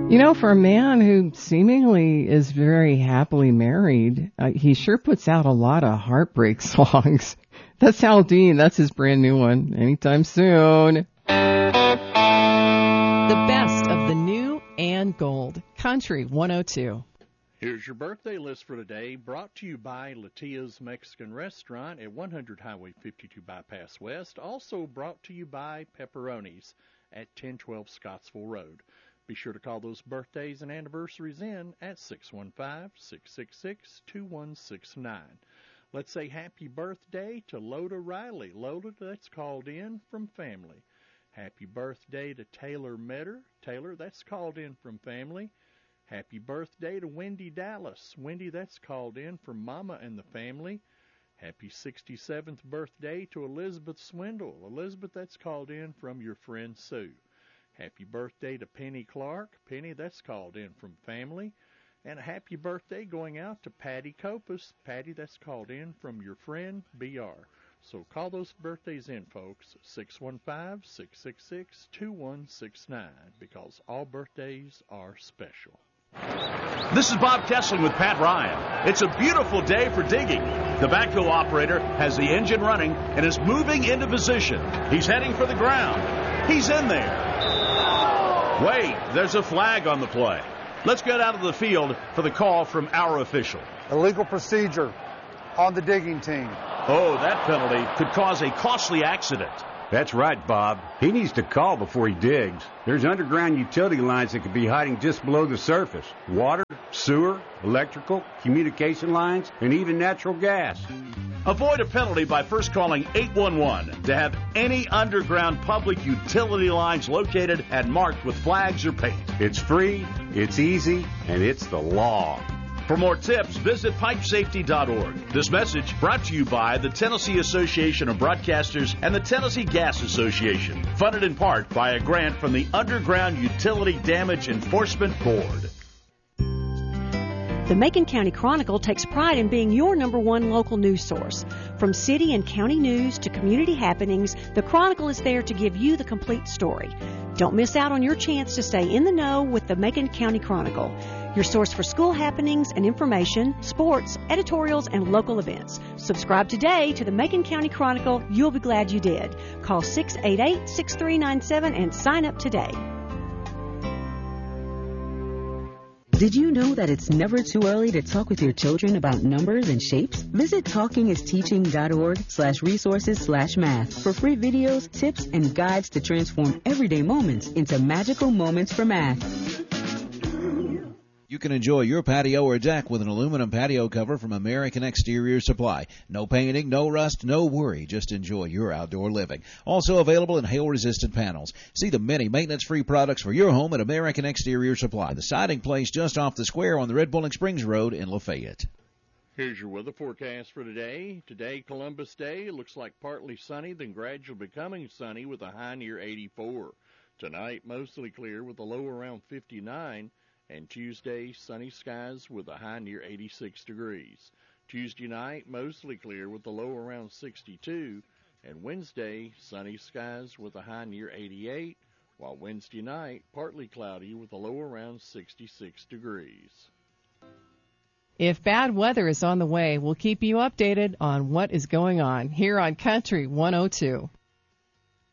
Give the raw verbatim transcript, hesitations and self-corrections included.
You know, for a man who seemingly is very happily married, uh, he sure puts out a lot of heartbreak songs. That's Hal Dean. That's his brand new one. Anytime soon. The best of the new and gold. Country one oh two. Here's your birthday list for today, brought to you by Latia's Mexican Restaurant at one hundred Highway fifty-two Bypass West. Also brought to you by Pepperoni's at ten twelve Scottsville Road. Be sure to call those birthdays and anniversaries in at six one five, six six six, two one six nine. Let's say happy birthday to Loda Riley. Loda, that's called in from family. Happy birthday to Taylor Metter. Taylor, that's called in from family. Happy birthday to Wendy Dallas. Wendy, that's called in from Mama and the family. Happy sixty-seventh birthday to Elizabeth Swindle. Elizabeth, that's called in from your friend Sue. Happy birthday to Penny Clark. Penny, that's called in from family. And a happy birthday going out to Patty Copus. Patty, that's called in from your friend B R. So call those birthdays in, folks, six one five, six six six, two one six nine, because all birthdays are special. This is Bob Kessling with Pat Ryan. It's a beautiful day for digging. The backhoe operator has the engine running and is moving into position. He's heading for the ground. He's in there. Wait, there's a flag on the play. Let's get out of the field for the call from our official. Illegal procedure on the digging team. Oh, that penalty could cause a costly accident. That's right, Bob. He needs to call before he digs. There's underground utility lines that could be hiding just below the surface. Water, sewer, electrical, communication lines, and even natural gas. Avoid a penalty by first calling eight one one to have any underground public utility lines located and marked with flags or paint. It's free, it's easy, and it's the law. For more tips, visit pipe safety dot org. This message brought to you by the Tennessee Association of Broadcasters and the Tennessee Gas Association, funded in part by a grant from the Underground Utility Damage Enforcement Board. The Macon County Chronicle takes pride in being your number one local news source. From city and county news to community happenings, the Chronicle is there to give you the complete story. Don't miss out on your chance to stay in the know with the Macon County Chronicle, your source for school happenings and information, sports, editorials, and local events. Subscribe today to the Macon County Chronicle. You'll be glad you did. Call six eight eight, six three nine seven and sign up today. Did you know that it's never too early to talk with your children about numbers and shapes? Visit talkingisteaching.org slash resources slash math for free videos, tips, and guides to transform everyday moments into magical moments for math. You can enjoy your patio or deck with an aluminum patio cover from American Exterior Supply. No painting, no rust, no worry. Just enjoy your outdoor living. Also available in hail-resistant panels. See the many maintenance-free products for your home at American Exterior Supply, the siding place just off the square on the Red Bowling Springs Road in Lafayette. Here's your weather forecast for today. Today, Columbus Day, looks like partly sunny, then gradually becoming sunny with a high near eighty-four. Tonight, mostly clear with a low around fifty-nine. And Tuesday, sunny skies with a high near eighty-six degrees. Tuesday night, mostly clear with a low around sixty-two. And Wednesday, sunny skies with a high near eighty-eight. While Wednesday night, partly cloudy with a low around sixty-six degrees. If bad weather is on the way, we'll keep you updated on what is going on here on Country one oh two.